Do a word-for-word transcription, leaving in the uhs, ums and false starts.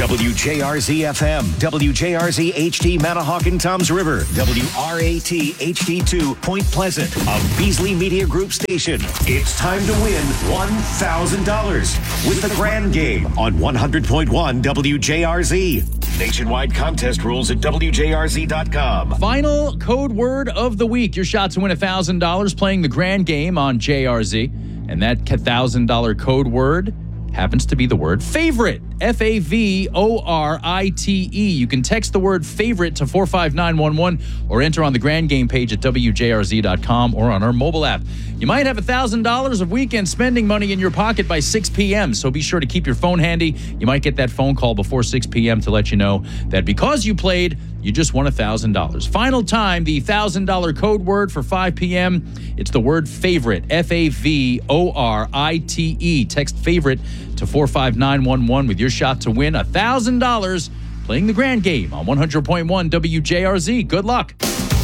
W J R Z F M, W J R Z H D Manahawkin Toms River, W R A T H D two Point Pleasant, a Beasley Media Group station. It's time to win one thousand dollars with the Grand Game on one hundred point one W J R Z. Nationwide contest rules at W J R Z dot com. Final code word of the week. Your shot to win one thousand dollars playing the Grand Game on J R Z. And that one thousand dollars code word happens to be the word favorite. F A V O R I T E. You can text the word favorite to four five nine one one or enter on the Grand Game page at W J R Z dot com or on our mobile app. You might have one thousand dollars of weekend spending money in your pocket by six p.m., so be sure to keep your phone handy. You might get that phone call before six p.m. to let you know that because you played, you just won one thousand dollars. Final time, the one thousand dollars code word for five p.m. It's the word favorite, F A V O R I T E. Text favorite to four five nine one one with your shot to win one thousand dollars playing the Grand Game on one hundred point one W J R Z. Good luck.